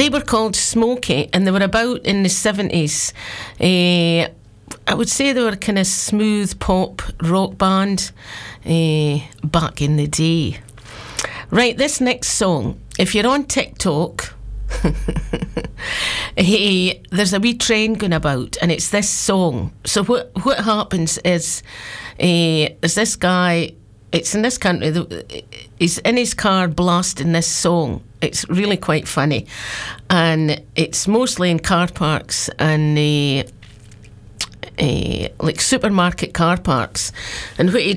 They were called Smokey, and they were about in the 70s. I would say they were kind of smooth pop rock band back in the day. Right, this next song, if you're on TikTok, there's a wee trend going about, and it's this song. So what happens is there's this guy, it's in this country, he's in his car blasting this song. It's really quite funny, and it's mostly in car parks and like supermarket car parks. And what he